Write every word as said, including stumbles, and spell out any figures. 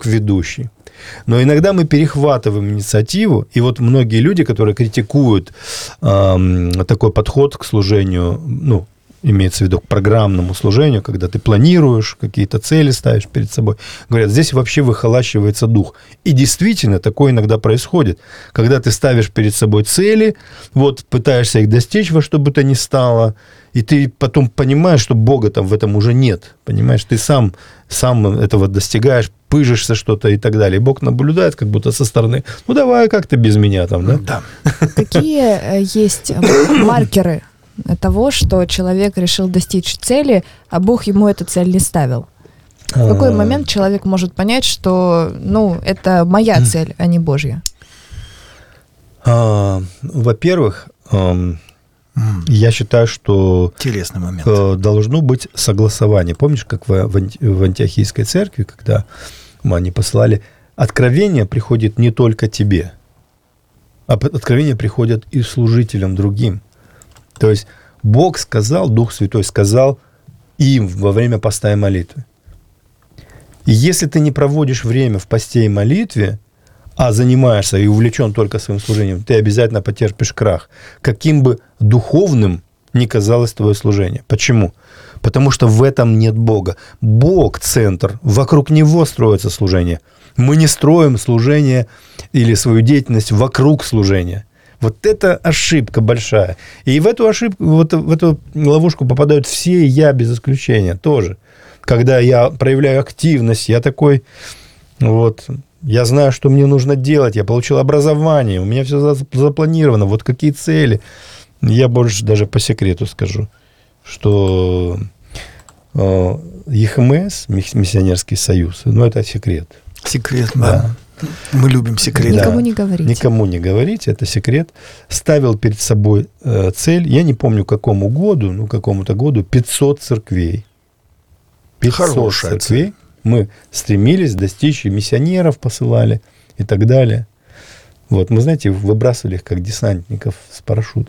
ведущий. Но иногда мы перехватываем инициативу, и вот многие люди, которые критикуют э, такой подход к служению, ну, имеется в виду к программному служению, когда ты планируешь, какие-то цели ставишь перед собой, говорят, здесь вообще выхолащивается дух. И действительно, такое иногда происходит. Когда ты ставишь перед собой цели, вот пытаешься их достичь во что бы то ни стало, и ты потом понимаешь, что Бога там в этом уже нет. Понимаешь, ты сам, сам этого достигаешь, пыжишься что-то и так далее. И Бог наблюдает как будто со стороны. Ну, давай, как ты без меня там, да? Да. Какие есть маркеры того, что человек решил достичь цели, а Бог ему эту цель не ставил? В какой момент человек может понять, что, ну, это моя цель, а не Божья? Во-первых, я считаю, что интересный момент. Должно быть согласование. Помнишь, как в, в Антиохийской церкви, когда они послали, откровение приходит не только тебе, а откровение приходит и служителям другим. То есть Бог сказал, Дух Святой сказал им во время поста и молитвы. И если ты не проводишь время в посте и молитве, а занимаешься и увлечен только своим служением, ты обязательно потерпишь крах, каким бы духовным ни казалось твое служение. Почему? Потому что в этом нет Бога. Бог – центр, вокруг Него строится служение. Мы не строим служение или свою деятельность вокруг служения. Вот это ошибка большая. И в эту ошибку, вот в эту ловушку попадают все, я без исключения тоже. Когда я проявляю активность, я такой, вот, я знаю, что мне нужно делать, я получил образование, у меня все запланировано, вот какие цели. Я больше даже по секрету скажу, что ЕХМС, Миссионерский союз, ну, это секрет. Секрет, да. да. Мы любим секрет. Никому да. не говорите. Никому не говорите, это секрет. Ставил перед собой э, цель, я не помню какому году, ну какому-то году, пятьсот церквей. пятьсот Хорошая церквей. цель. Мы стремились достичь, и миссионеров посылали и так далее. Вот, мы, знаете, выбрасывали их как десантников с парашютом.